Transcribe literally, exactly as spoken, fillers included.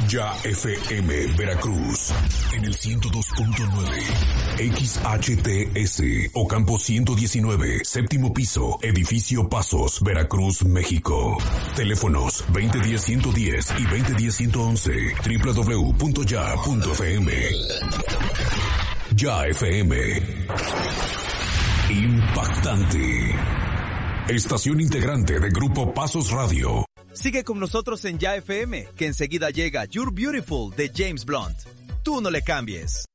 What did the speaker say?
Ya F M Veracruz en el ciento dos punto nueve, X H T S Ocampo ciento diecinueve, séptimo piso, edificio Pasos, Veracruz, México. Teléfonos veinte diez ciento diez y veinte diez ciento once, doble u doble u doble u punto ya punto f m. Ya F M. Impactante. Estación integrante de Grupo Pasos Radio. Sigue con nosotros en Ya F M, que enseguida llega You're Beautiful de James Blunt. Tú no le cambies.